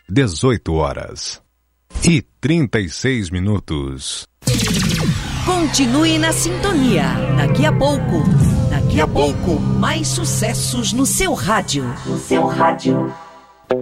18h36. Continue na sintonia. Daqui a pouco, mais sucessos no seu rádio.